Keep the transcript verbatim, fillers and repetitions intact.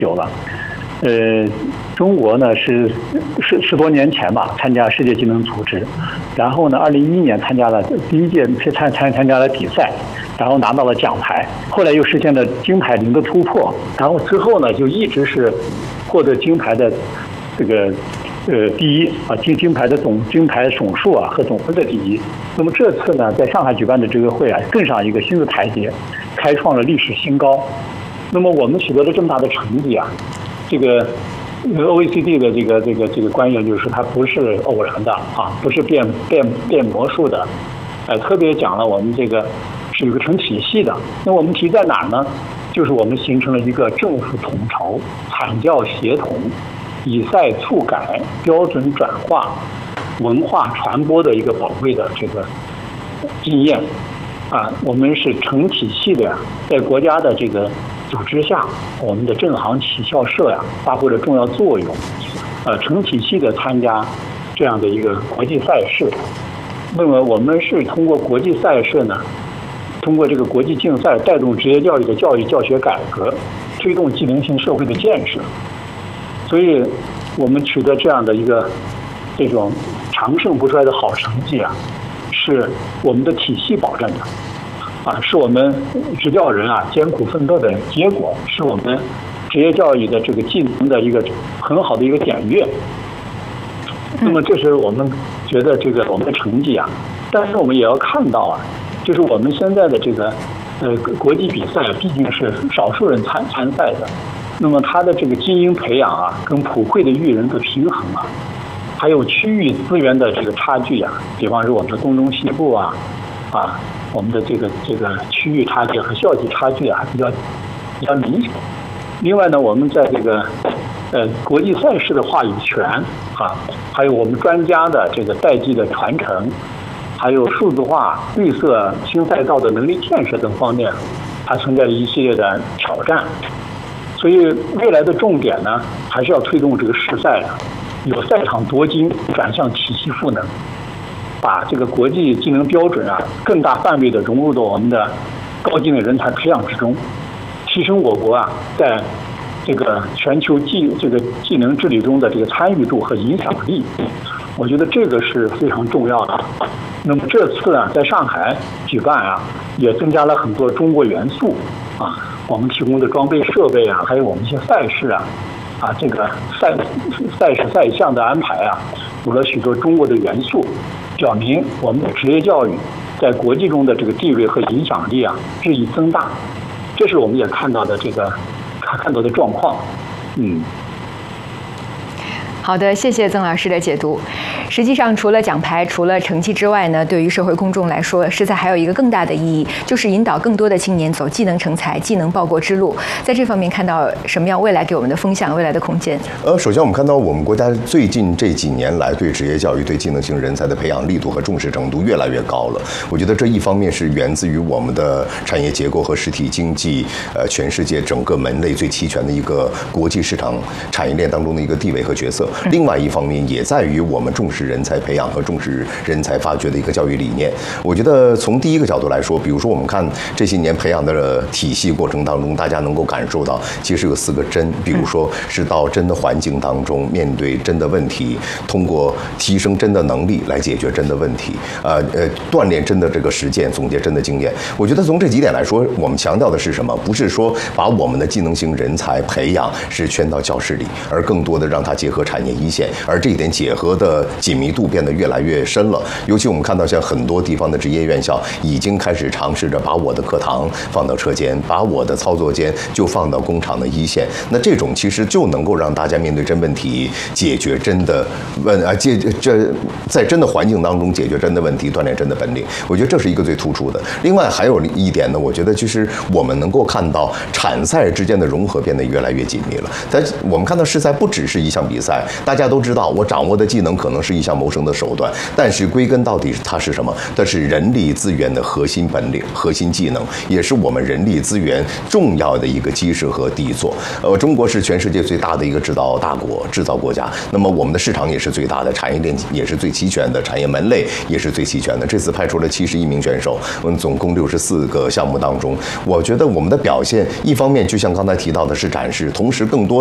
有了。呃，中国呢是十十多年前吧参加世界技能组织，然后呢，二零一一年参加了第一届参参参加了比赛，然后拿到了奖牌，后来又实现了金牌零的突破，然后之后呢就一直是获得金牌的这个呃第一啊金金牌的总金牌总数啊和总分的第一。那么这次呢在上海举办的这个会啊更上一个新的台阶，开创了历史新高。那么我们取得了这么大的成绩啊。这个 O E C D 的这个这个这个官员就是它不是偶然的啊，不是变变变魔术的，呃，特别讲了我们这个是有个成体系的。那我们题在哪儿呢？就是我们形成了一个政府统筹、产教协同、以赛促改、标准转化、文化传播的一个宝贵的这个经验啊。我们是成体系的呀，在国家的这个组织下，我们的政行企校社呀发挥了重要作用，呃，成体系的参加这样的一个国际赛事。那么我们是通过国际赛事呢，通过这个国际竞赛带动职业教育的教育教学改革，推动技能型社会的建设。所以，我们取得这样的一个这种长盛不衰的好成绩啊，是我们的体系保证的。啊，是我们执教人啊艰苦奋斗的结果，是我们职业教育的这个技能的一个很好的一个检阅。那么，这是我们觉得这个我们的成绩啊，但是我们也要看到啊，就是我们现在的这个呃国际比赛毕竟是少数人参参赛的，那么它的这个精英培养啊，跟普惠的育人的平衡啊，还有区域资源的这个差距啊，比方说我们的东中西部啊，啊。我们的这个这个区域差距和校际差距啊比较比较明显。另外呢，我们在这个呃国际赛事的话语权啊，还有我们专家的这个代际的传承，还有数字化、绿色新赛道的能力建设等方面，它存在一系列的挑战。所以未来的重点呢，还是要推动这个试赛啊，由赛场夺金转向体系赋能。把这个国际技能标准啊，更大范围的融入到我们的高技能人才培养之中，提升我国啊在这个全球技这个技能治理中的这个参与度和影响力。我觉得这个是非常重要的。那么这次啊，在上海举办啊，也增加了很多中国元素啊，我们提供的装备设备啊，还有我们一些赛事啊，啊这个赛赛事赛项的安排啊，有了许多中国的元素。表明我们的职业教育在国际中的这个地位和影响力啊日益增大，这是我们也看到的这个看到的状况。嗯。 好的，谢谢曾老师的解读。实际上，除了奖牌、除了成绩之外呢，对于社会公众来说，实在还有一个更大的意义，就是引导更多的青年走技能成才、技能报国之路。在这方面，看到什么样未来给我们的风向、未来的空间？ 呃，首先我们看到我们国家最近这几年来对职业教育、对技能型人才的培养力度和重视程度越来越高了。我觉得这一方面是源自于我们的产业结构和实体经济，呃，全世界整个门类最齐全的一个国际市场产业链当中的一个地位和角色。另外一方面也在于我们重视人才培养和重视人才发掘的一个教育理念。我觉得从第一个角度来说，比如说我们看这些年培养的体系过程当中，大家能够感受到其实有四个真，比如说是到真的环境当中面对真的问题，通过提升真的能力来解决真的问题，呃呃锻炼真的这个实践，总结真的经验。我觉得从这几点来说，我们强调的是什么？不是说把我们的技能型人才培养是圈到教室里，而更多的让它结合产业一线，而这一点结合的紧密度变得越来越深了。尤其我们看到，像很多地方的职业院校已经开始尝试着把我的课堂放到车间，把我的操作间就放到工厂的一线。那这种其实就能够让大家面对真问题，解决真的问啊，解这在真的环境当中解决真的问题，锻炼真的本领。我觉得这是一个最突出的。另外还有一点呢，我觉得就是我们能够看到产赛之间的融合变得越来越紧密了。但我们看到试赛不只是一项比赛， 大家都知道，我掌握的技能可能是一项谋生的手段，但是归根到底，它是什么？它是人力资源的核心本领、核心技能，也是我们人力资源重要的一个基石和底座。呃，中国是全世界最大的一个制造大国、制造国家，那么我们的市场也是最大的，产业链也是最齐全的，产业门类也是最齐全的。这次派出了七十一名选手，嗯，总共六十四个项目当中，我觉得我们的表现，一方面就像刚才提到的是展示，同时更多